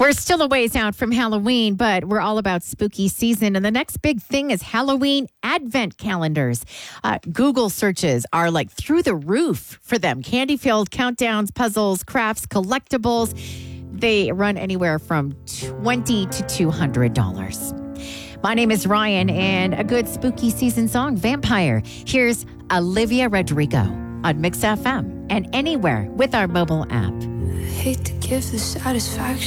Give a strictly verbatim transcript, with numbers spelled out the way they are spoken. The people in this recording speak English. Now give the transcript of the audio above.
We're still a ways out from Halloween, but we're all about spooky season. And the next big thing is Halloween advent calendars. Uh, Google searches are like through the roof for them. Candy-filled countdowns, puzzles, crafts, collectibles. They run anywhere from twenty dollars to two hundred dollars. My name is Ryan, and a good spooky season song, Vampire. Here's Olivia Rodrigo on Mix F M and anywhere with our mobile app. I hate to give the satisfaction.